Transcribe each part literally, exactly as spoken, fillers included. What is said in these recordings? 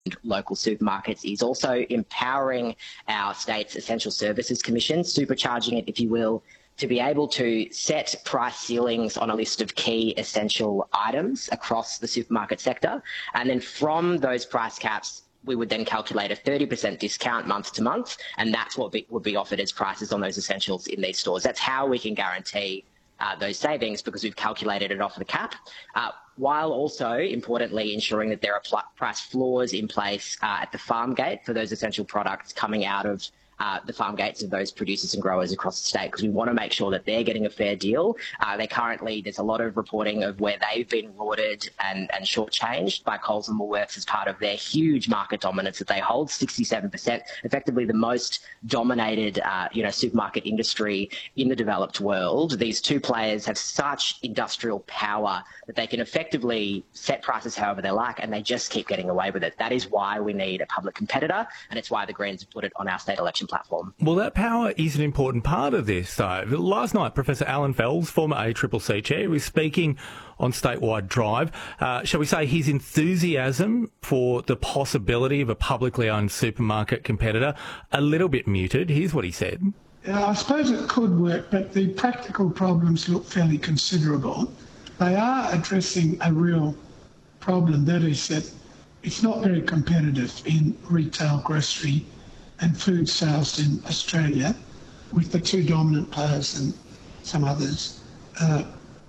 local supermarkets is also empowering our state's essential services commission, supercharging it, if you will, to be able to set price ceilings on a list of key essential items across the supermarket sector. And then from those price caps, we would then calculate a thirty percent discount month to month, and that's what be, would be offered as prices on those essentials in these stores. That's how we can guarantee uh, those savings, because we've calculated it off the cap, uh, while also, importantly, ensuring that there are pl- price floors in place uh, at the farm gate for those essential products coming out of Uh, the farm gates of those producers and growers across the state, because we want to make sure that they're getting a fair deal. Uh, they currently, there's a lot of reporting of where they've been rorted and, and shortchanged by Coles and Woolworths as part of their huge market dominance that they hold, sixty-seven percent, effectively the most dominated uh, you know, supermarket industry in the developed world. These two players have such industrial power that they can effectively set prices however they like, and they just keep getting away with it. That is why we need a public competitor, and it's why the Greens have put it on our state election platform. Well, that power is an important part of this, though. Last night, Professor Alan Fels, former A C C C chair, was speaking on Statewide Drive. Uh, shall we say his enthusiasm for the possibility of a publicly owned supermarket competitor a little bit muted? Here's what he said. Yeah, I suppose it could work, but the practical problems look fairly considerable. They are addressing a real problem, that is that it's not very competitive in retail, grocery and food sales in Australia, with the two dominant players and some others. Uh,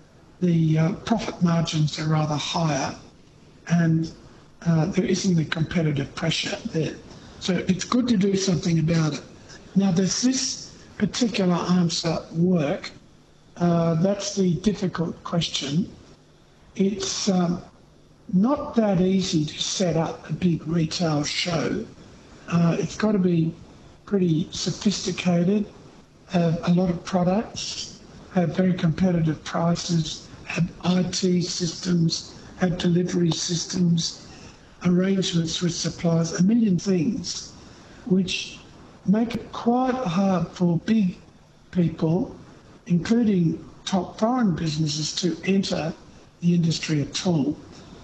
the uh, profit margins are rather higher, and uh, there isn't the competitive pressure there. So it's good to do something about it. Now, does this particular answer work? Uh, that's the difficult question. It's um, not that easy to set up a big retail show. Uh, it's got to be pretty sophisticated, have a lot of products, have very competitive prices, have I T systems, have delivery systems, arrangements with suppliers, a million things, which make it quite hard for big people, including top foreign businesses, to enter the industry at all.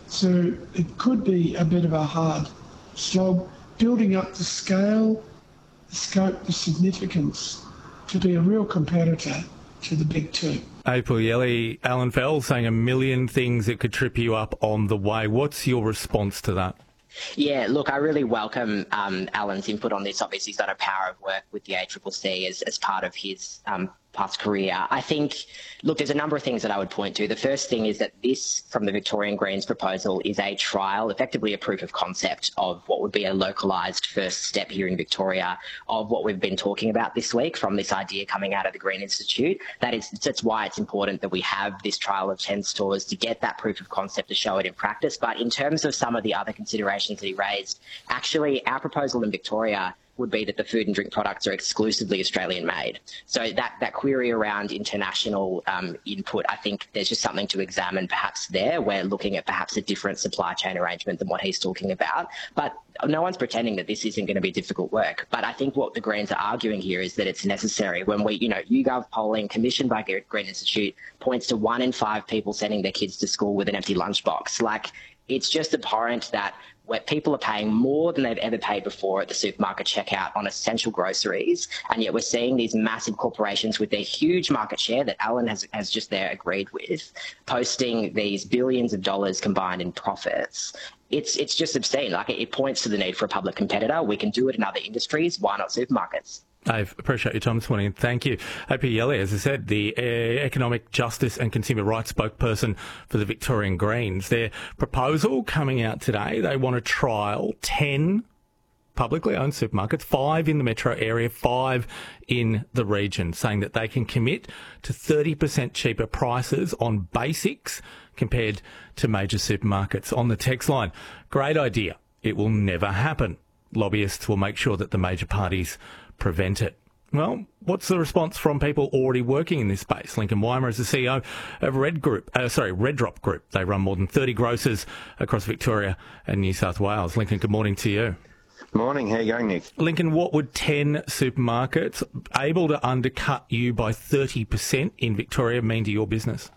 So it could be a bit of a hard slog, building up the scale, the scope, the significance to be a real competitor to the big two. April Yelly, Alan Fels saying a million things that could trip you up on the way. What's your response to that? Yeah, look, I really welcome um, Alan's input on this. Obviously, he's done a power of work with the A C C C as, as part of his um, past career. I think, look, there's a number of things that I would point to. The first thing is that this, from the Victorian Greens proposal, is a trial, effectively a proof of concept of what would be a localised first step here in Victoria of what we've been talking about this week from this idea coming out of the Green Institute. That is, that's why it's important that we have this trial of ten stores to get that proof of concept to show it in practice. But in terms of some of the other considerations that he raised, actually our proposal in Victoria would be that the food and drink products are exclusively Australian made. So that, that query around international um, input, I think there's just something to examine perhaps there. We're looking at perhaps a different supply chain arrangement than what he's talking about. But no one's pretending that this isn't going to be difficult work. But I think what the Greens are arguing here is that it's necessary. When we, you know, YouGov polling commissioned by Green Institute points to one in five people sending their kids to school with an empty lunchbox. Like, it's just abhorrent that where people are paying more than they've ever paid before at the supermarket checkout on essential groceries, and yet we're seeing these massive corporations with their huge market share that Alan has, has just there agreed with, posting these billions of dollars combined in profits. It's it's just obscene. Like, it, it points to the need for a public competitor. We can do it in other industries. Why not supermarkets? Dave, appreciate your time this morning. Thank you. A P Yelly, as I said, the uh, Economic Justice and Consumer Rights spokesperson for the Victorian Greens. Their proposal coming out today, they want to trial ten publicly owned supermarkets, five in the metro area, five in the region, saying that they can commit to thirty percent cheaper prices on basics compared to major supermarkets. On the text line, great idea. It will never happen. Lobbyists will make sure that the major parties prevent it. Well, what's the response from people already working in this space? Lincoln Weimer is the C E O of Red Group, uh, sorry, Red Drop Group. They run more than thirty grocers across Victoria and New South Wales. Lincoln, good morning to you. Morning. How are you going, Nick? Lincoln, what would ten supermarkets able to undercut you by thirty percent in Victoria mean to your business?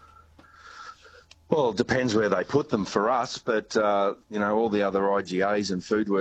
Well, it depends where they put them for us, but, uh, you know, all the other I G As and food